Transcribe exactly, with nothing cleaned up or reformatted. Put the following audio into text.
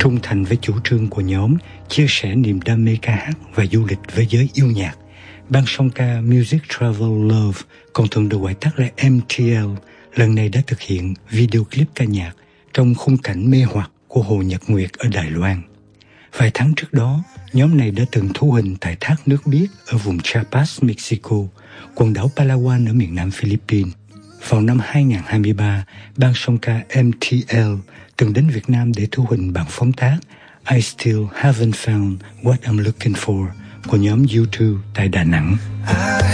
trung thành với chủ trương của nhóm, chia sẻ niềm đam mê ca hát và du lịch với giới yêu nhạc. Ban song ca Music Travel Love, còn thường được gọi tắt là em tê lờ, lần này đã thực hiện video clip ca nhạc trong khung cảnh mê hoặc của Hồ Nhật Nguyệt ở Đài Loan. Vài tháng trước đó, nhóm này đã từng thu hình tại thác nước biếc ở vùng Chiapas, Mexico, quần đảo Palawan ở miền nam Philippines. Vào năm hai không hai ba, ban song ca em tê lờ từng đến Việt Nam để thu hình bản phóng tác I Still Haven't Found What I'm Looking For của nhóm U hai tại Đà Nẵng.